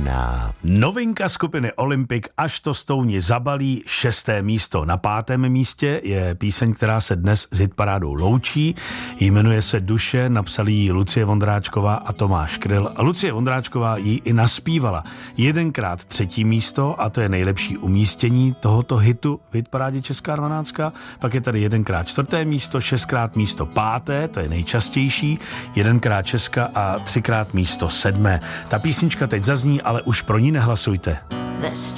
rána. Novinka skupiny Olympic Až to stouni zabalí, 6. místo. Na 5. místě je píseň, která se dnes s hitparádou loučí. Jmenuje se Duše, napsali ji Lucie Vondráčková a Tomáš Kryl. A Lucie Vondráčková ji i naspívala. 1krát 3. místo a to je nejlepší umístění tohoto hitu v hitparádě Česká 12. Pak je tady 1krát 4. místo, 6krát místo 5. to je nejčastější, 1krát 6 a 3krát místo 7. Ta písnička teď zazní, ale už pro ní nehlasujte.